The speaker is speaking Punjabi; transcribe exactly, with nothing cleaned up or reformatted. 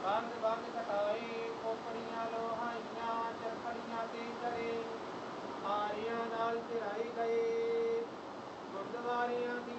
ਬੰਦ ਬੰਦ ਘਟਾਏ ਕੋਪੜੀਆਂ ਲੋਹਾਈਆਂ ਚਰਖੜੀਆਂ ਤੇ ਚੜੇ ਆਰੀਆਂ ਨਾਲ ਚਿਰਾਈ ਗਏ ਗੁਰਦੁਆਰਿਆਂ ਦੀ